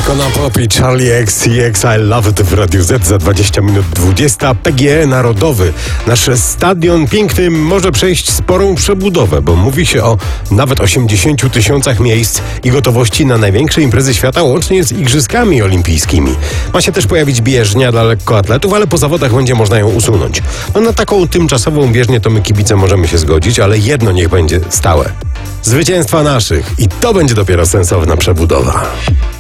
Icona Pop i Charlie XCX I Love It w Radiu Z za 20 minut 20. PGE Narodowy. Nasz stadion piękny może przejść sporą przebudowę, bo mówi się o nawet 80 tysiącach miejsc i gotowości na największe imprezy świata łącznie z Igrzyskami Olimpijskimi. Ma się też pojawić bieżnia dla lekkoatletów, ale po zawodach będzie można ją usunąć. No na taką tymczasową bieżnię to my kibice możemy się zgodzić, ale jedno niech będzie stałe. Zwycięstwa naszych i to będzie dopiero sensowna przebudowa.